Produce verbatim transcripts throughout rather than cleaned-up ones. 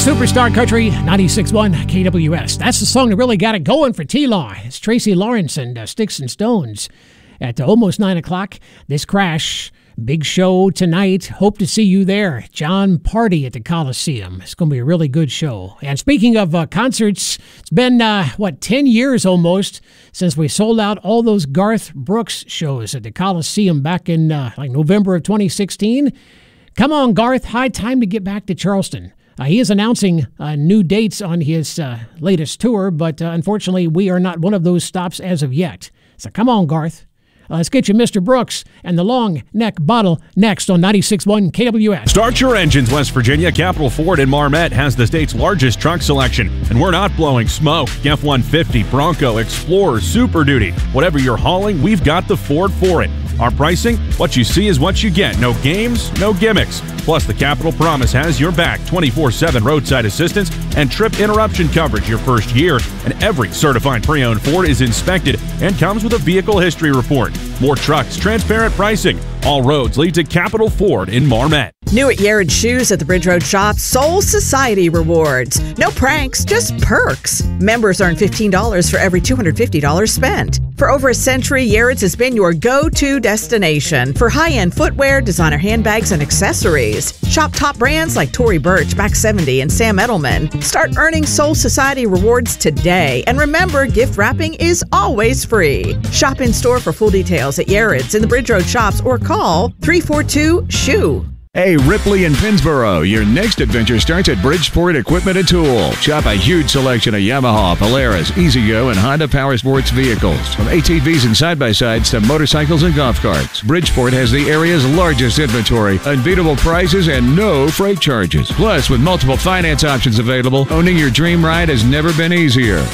Superstar Country, ninety-six point one K W S. That's the song that really got it going for T-Law. It's Tracy Lawrence and uh, Sticks and Stones. At uh, almost nine o'clock, this Crash, big show tonight. Hope to see you there. John Party at the Coliseum. It's going to be a really good show. And speaking of uh, concerts, it's been, uh, what, ten years almost since we sold out all those Garth Brooks shows at the Coliseum back in uh, like November of twenty sixteen. Come on, Garth. High time to get back to Charleston. Uh, he is announcing uh, new dates on his uh, latest tour, but uh, unfortunately, we are not one of those stops as of yet. So come on, Garth. Uh, let's get you Mister Brooks and the Long Neck Bottle next on ninety-six point one K W S. Start your engines, West Virginia. Capital Ford in Marmet has the state's largest truck selection, and we're not blowing smoke. F one fifty, Bronco, Explorer, Super Duty. Whatever you're hauling, we've got the Ford for it. Our pricing, what you see is what you get. No games, no gimmicks. Plus, the Capital Promise has your back. twenty-four seven roadside assistance and trip interruption coverage your first year. And every certified pre-owned Ford is inspected and comes with a vehicle history report. More trucks, transparent pricing. All roads lead to Capital Ford in Marmet. New at Yared Shoes at the Bridge Road Shop, Soul Society Rewards. No pranks, just perks. Members earn fifteen dollars for every two hundred fifty dollars spent. For over a century, Yared's has been your go-to destination for high-end footwear, designer handbags, and accessories. Shop top brands like Tory Burch, Back seventy, and Sam Edelman. Start earning Soul Society Rewards today. And remember, gift wrapping is always free. Shop in-store for full details at Yared's in the Bridge Road Shops or call three four two, S H U. Hey, Ripley and Finsboro, your next adventure starts at Bridgeport Equipment and Tool. Shop a huge selection of Yamaha, Polaris, E-Z-Go, and Honda Power Sports vehicles. From A T Vs and side-by-sides to motorcycles and golf carts, Bridgeport has the area's largest inventory, unbeatable prices, and no freight charges. Plus, with multiple finance options available, owning your dream ride has never been easier.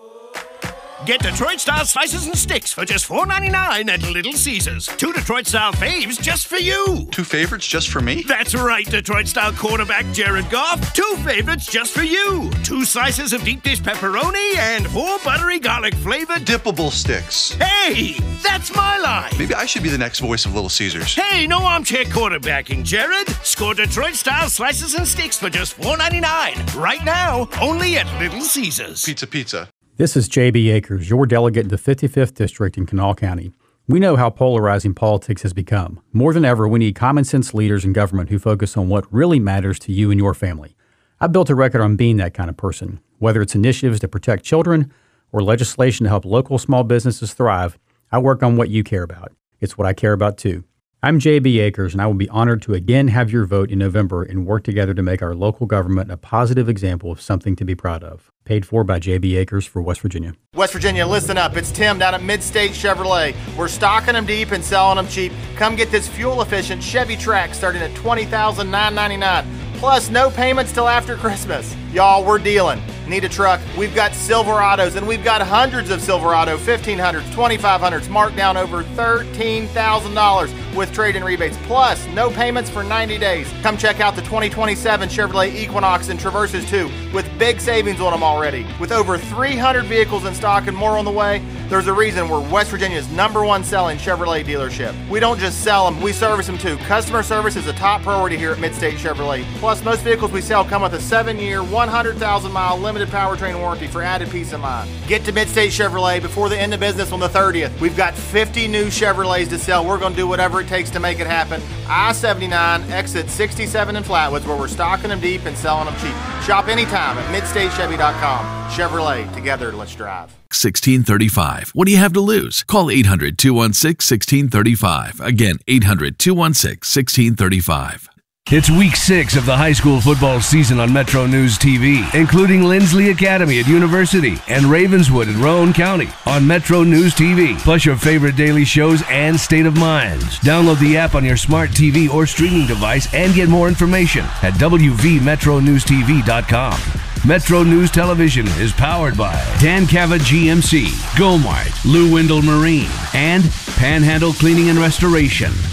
Get Detroit-style slices and sticks for just four ninety-nine at Little Caesars. Two Detroit-style faves just for you. Two favorites just for me? That's right, Detroit-style quarterback Jared Goff. Two favorites just for you. Two slices of deep dish pepperoni and four buttery garlic-flavored dippable sticks. Hey, that's my line. Maybe I should be the next voice of Little Caesars. Hey, no armchair quarterbacking, Jared. Score Detroit-style slices and sticks for just four ninety-nine. Right now, only at Little Caesars. Pizza, pizza. This is J B Akers, your delegate in the fifty-fifth District in Kanawha County. We know how polarizing politics has become. More than ever, we need common-sense leaders in government who focus on what really matters to you and your family. I've built a record on being that kind of person. Whether it's initiatives to protect children or legislation to help local small businesses thrive, I work on what you care about. It's what I care about, too. I'm J B Akers, and I will be honored to again have your vote in November and work together to make our local government a positive example of something to be proud of. Paid for by J B Akers for West Virginia. West Virginia, listen up. It's Tim down at Mid-State Chevrolet. We're stocking them deep and selling them cheap. Come get this fuel-efficient Chevy Trax starting at twenty thousand nine hundred ninety-nine dollars. Plus, no payments till after Christmas. Y'all, we're dealing. Need a truck? We've got Silverados, and we've got hundreds of Silverado fifteen hundreds, twenty-five hundreds, marked down over thirteen thousand dollars with trade-in rebates. Plus, no payments for ninety days. Come check out the twenty twenty-seven Chevrolet Equinox and Traverses too, with big savings on them already. With over three hundred vehicles in stock and more on the way, there's a reason we're West Virginia's number one selling Chevrolet dealership. We don't just sell them, we service them too. Customer service is a top priority here at Mid-State Chevrolet. Plus, most vehicles we sell come with a seven-year, one hundred thousand mile limited powertrain warranty for added peace of mind. Get to Mid-State Chevrolet before the end of business on the thirtieth. We've got fifty new Chevrolets to sell. We're going to do whatever it takes to make it happen. I seventy-nine, exit sixty-seven in Flatwoods, where we're stocking them deep and selling them cheap. Shop anytime at mid state chevy dot com. Chevrolet, together, let's drive. sixteen thirty-five. What do you have to lose? Call eight hundred, two one six, one six three five. Again, eight hundred, two one six, one six three five. It's week six of the high school football season on Metro News T V, including Lindsley Academy at University and Ravenswood in Rowan County on Metro News T V, plus your favorite daily shows and State of Minds. Download the app on your smart T V or streaming device and get more information at w v metro news t v dot com. Metro News Television is powered by Dan Cava G M C, Gomart, Lou Wendell Marine, and Panhandle Cleaning and Restoration.